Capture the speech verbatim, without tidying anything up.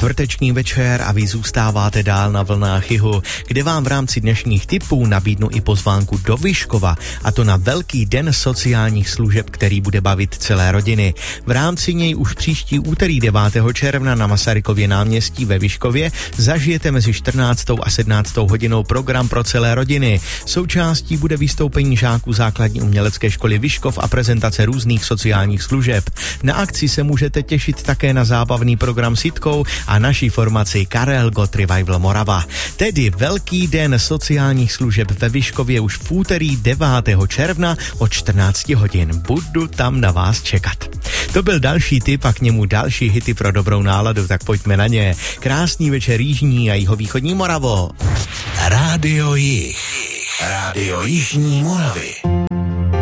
čtvrteční večer a vy zůstáváte dál na vlnách Jihu, kde vám v rámci dnešních tipů nabídnu i pozvánku do Vyškova, a to na velký den sociálních služeb, který bude bavit celé rodiny. V rámci něj už příští úterý devátého června na Masarykově náměstí ve Vyškově zažijete mezi čtrnáctou a sedmnáctou hodinou program pro celé rodiny. Součástí bude vystoupení žáků základní umělecké školy Vyškov a prezentace různých sociálních služeb. Na akci se můžete těšit také na zábavný program s Jitkou a naší formaci Karel Gott Revival Morava. Tedy velký den sociálních služeb ve Vyškově už v úterý devátého června od čtrnácti hodin. Budu tam na vás čekat. To byl další tip a k němu další hity pro dobrou náladu, tak pojďme na ně. Krásný večer jižní a jihovýchodní Moravo. Rádio Jih. Rádio Jižní Moravy.